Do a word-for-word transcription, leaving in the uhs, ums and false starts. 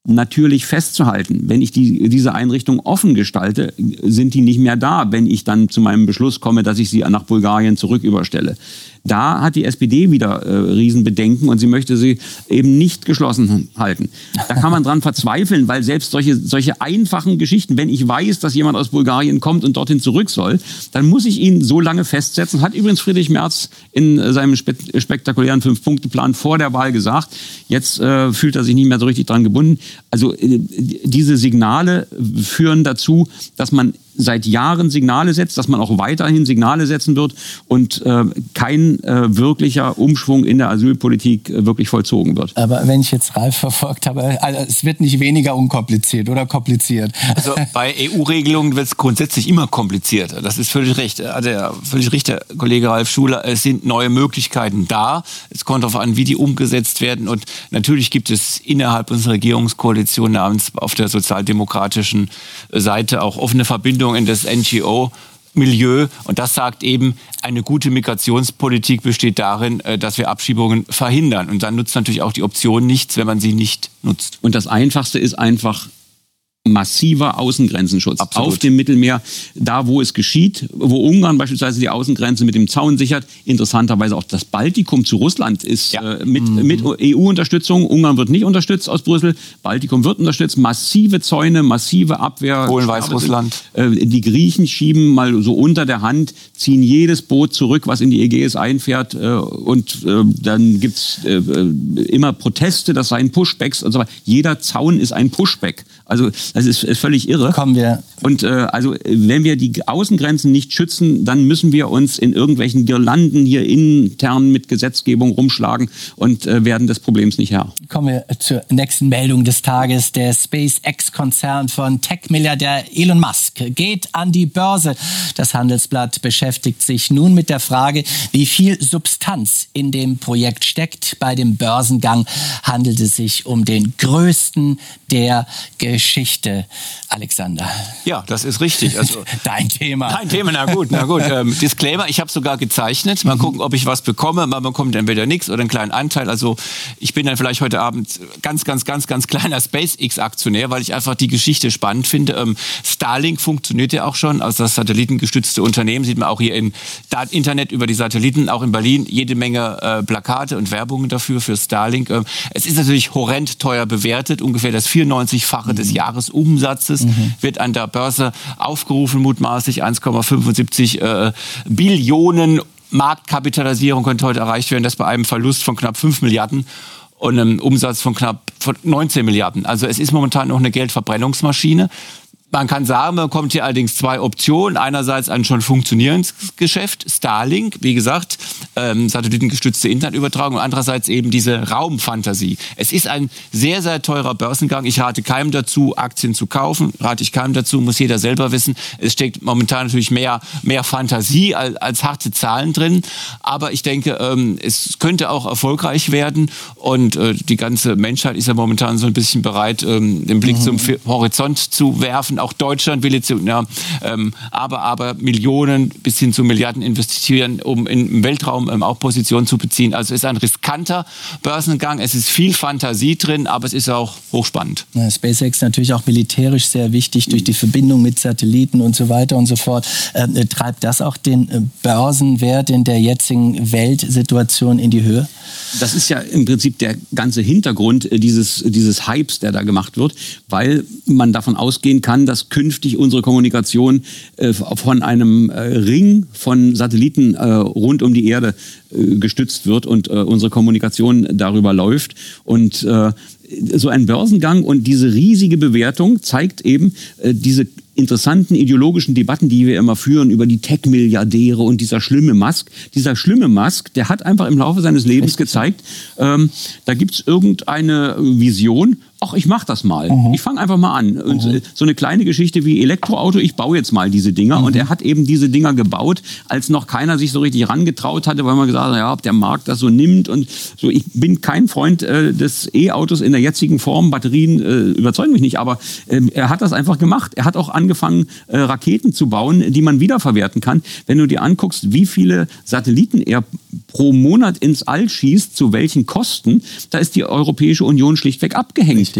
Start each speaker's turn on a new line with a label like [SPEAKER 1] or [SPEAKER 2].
[SPEAKER 1] natürlich festzuhalten. Wenn ich die, diese Einrichtung offen gestalte, sind die nicht mehr da, wenn ich dann zu meinem Beschluss komme, dass ich sie nach Bulgarien zurücküberstelle. Da hat die S P D wieder äh, Riesenbedenken und sie möchte sie eben nicht geschlossen halten. Da kann man dran verzweifeln, weil selbst solche, solche einfachen Geschichten, wenn ich weiß, dass jemand aus Bulgarien kommt und dorthin zurück soll, dann muss ich ihn so lange festsetzen. Hat übrigens Friedrich Merz in äh, seinem spe spektakulären Fünf-Punkte-Plan vor der Wahl gesagt. Jetzt äh, fühlt er sich nicht mehr so richtig dran gebunden. Also äh, diese Signale führen dazu, dass man seit Jahren Signale setzt, dass man auch weiterhin Signale setzen wird und äh, kein äh, wirklicher Umschwung in der Asylpolitik äh, wirklich vollzogen wird.
[SPEAKER 2] Aber wenn ich jetzt Ralf verfolgt habe, also es wird nicht weniger unkompliziert oder kompliziert.
[SPEAKER 3] Also bei E U-Regelungen wird es grundsätzlich immer komplizierter. Das ist völlig recht. Also völlig richtig, Kollege Ralf Schuler. Es sind neue Möglichkeiten da. Es kommt darauf an, wie die umgesetzt werden. Und natürlich gibt es innerhalb unserer Regierungskoalition namens auf der sozialdemokratischen Seite auch offene Verbindungen in das N G O-Milieu. Und das sagt eben, eine gute Migrationspolitik besteht darin, dass wir Abschiebungen verhindern. Und dann nutzt natürlich auch die Option nichts, wenn man sie nicht nutzt.
[SPEAKER 1] Und das Einfachste ist einfach massiver Außengrenzenschutz.
[SPEAKER 3] Absolut.
[SPEAKER 1] Auf dem Mittelmeer, da wo es geschieht, wo Ungarn beispielsweise die Außengrenze mit dem Zaun sichert. Interessanterweise auch das Baltikum zu Russland ist
[SPEAKER 3] ja.
[SPEAKER 1] äh, mit,
[SPEAKER 2] mhm.
[SPEAKER 1] mit E U-Unterstützung. Ungarn wird nicht unterstützt aus Brüssel. Baltikum wird unterstützt. Massive Zäune, massive Abwehr.
[SPEAKER 3] Polen, Weißrussland.
[SPEAKER 1] Äh, die Griechen schieben mal so unter der Hand, ziehen jedes Boot zurück, was in die Ägäis einfährt. Äh, und äh, dann gibt's äh, immer Proteste, das seien Pushbacks und so weiter. Jeder Zaun ist ein Pushback. Also das ist, ist völlig irre.
[SPEAKER 2] Kommen wir.
[SPEAKER 1] Und äh, also wenn wir die Außengrenzen nicht schützen, dann müssen wir uns in irgendwelchen Girlanden hier intern mit Gesetzgebung rumschlagen und äh, werden des Problems nicht Herr.
[SPEAKER 2] Kommen wir zur nächsten Meldung des Tages. Der SpaceX-Konzern von Tech-Milliardär Elon Musk geht an die Börse. Das Handelsblatt beschäftigt sich nun mit der Frage, wie viel Substanz in dem Projekt steckt. Bei dem Börsengang handelt es sich um den größten der Geschichte. Alexander.
[SPEAKER 3] Ja, das ist richtig. Also,
[SPEAKER 2] Dein Thema.
[SPEAKER 3] Dein Thema, na gut, na gut. Ähm, Disclaimer, ich habe sogar gezeichnet. Mal gucken, ob ich was bekomme. Man bekommt entweder nichts oder einen kleinen Anteil. Also ich bin dann vielleicht heute Abend ganz, ganz, ganz, ganz kleiner SpaceX-Aktionär, weil ich einfach die Geschichte spannend finde. Ähm, Starlink funktioniert ja auch schon. Also das satellitengestützte Unternehmen sieht man auch hier im Internet über die Satelliten, auch in Berlin, jede Menge äh, Plakate und Werbungen dafür, für Starlink. Ähm, es ist natürlich horrend teuer bewertet, ungefähr das vierundneunzigfache des Jahresumsatzes. Mhm. Wird an der Börse aufgerufen, mutmaßlich eins Komma fünfundsiebzig äh, Billionen Marktkapitalisierung könnte heute erreicht werden, das bei einem Verlust von knapp fünf Milliarden und einem Umsatz von knapp von neunzehn Milliarden. Also es ist momentan noch eine Geldverbrennungsmaschine. Man kann sagen, man bekommt hier allerdings zwei Optionen. Einerseits ein schon funktionierendes Geschäft, Starlink, wie gesagt, ähm, satellitengestützte Internetübertragung, und andererseits eben diese Raumfantasie. Es ist ein sehr, sehr teurer Börsengang. Ich rate keinem dazu, Aktien zu kaufen. Rate ich keinem dazu, muss jeder selber wissen. Es steckt momentan natürlich mehr, mehr Fantasie als, als harte Zahlen drin. Aber ich denke, ähm, es könnte auch erfolgreich werden. Und äh, die ganze Menschheit ist ja momentan so ein bisschen bereit, ähm, den Blick mhm. zum Horizont zu werfen. Auch Deutschland will jetzt ja, ähm, aber, aber Millionen bis hin zu Milliarden investieren, um im Weltraum ähm, auch Positionen zu beziehen. Also es ist ein riskanter Börsengang. Es ist viel Fantasie drin, aber es ist auch hochspannend.
[SPEAKER 2] Ja, SpaceX natürlich auch militärisch sehr wichtig durch die Verbindung mit Satelliten und so weiter und so fort. Äh, treibt das auch den äh, Börsenwert in der jetzigen Weltsituation in die Höhe?
[SPEAKER 1] Das ist ja im Prinzip der ganze Hintergrund dieses, dieses Hypes, der da gemacht wird, weil man davon ausgehen kann, dass künftig unsere Kommunikation äh, von einem äh, Ring von Satelliten äh, rund um die Erde äh, gestützt wird und äh, unsere Kommunikation darüber läuft. Und äh, so ein Börsengang und diese riesige Bewertung zeigt eben äh, diese interessanten ideologischen Debatten, die wir immer führen über die Tech-Milliardäre und dieser schlimme Musk. Dieser schlimme Musk, der hat einfach im Laufe seines Lebens gezeigt, ähm, da gibt es irgendeine Vision, ach, ich mach das mal. Mhm. Ich fange einfach mal an. Und mhm. so eine kleine Geschichte wie Elektroauto, ich baue jetzt mal diese Dinger. Mhm. Und er hat eben diese Dinger gebaut, als noch keiner sich so richtig rangetraut hatte, weil man gesagt hat, ja, ob der Markt das so nimmt. Und so, ich bin kein Freund äh, des E-Autos in der jetzigen Form. Batterien äh, überzeugen mich nicht, aber äh, er hat das einfach gemacht. Er hat auch angefangen, äh, Raketen zu bauen, die man wiederverwerten kann. Wenn du dir anguckst, wie viele Satelliten er pro Monat ins All schießt, zu welchen Kosten, da ist die Europäische Union schlichtweg abgehängt.